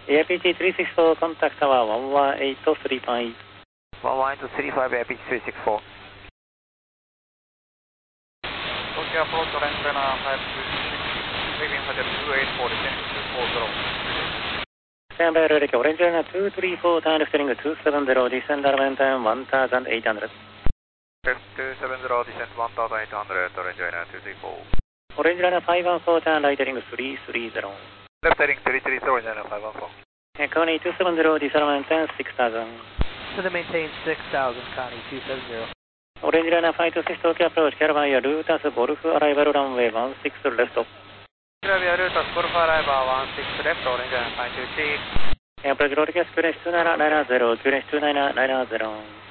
APG 364, contact tower 11835. 11835, APG 364. Tokyo approach orange runner 526, leaving hotel 284, descending 240. Stand by ready, orange runner 234, time lifting 270, descend momentum 1800. Left 270, descent 1800, orange runner 234. Orange runner 514, turn right heading 330. Left heading 330, orange runner 514. Connie 270, descend momentum 6000. To the maintain 6,000, Connie 270. Orange runner 526, Tokyo approach, Caravia, Lutas, Golf, arrival runway 16 left. Caravia, Lutas, Golf, arrival 16 left, orange runner 526. Approach road gas, QNH 2990, QNH 2990.